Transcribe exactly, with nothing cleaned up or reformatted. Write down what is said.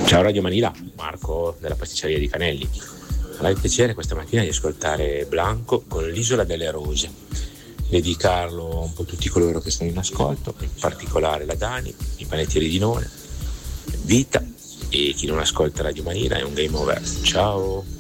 Ciao Radio Manila, Marco della pasticceria di Canelli. Avrai il piacere questa mattina di ascoltare Blanco con l'Isola delle Rose, dedicarlo un po' a tutti coloro che sono in ascolto, in particolare la Dani, i panettieri di None, Vita e chi non ascolta Radio Manila è un game over. Ciao!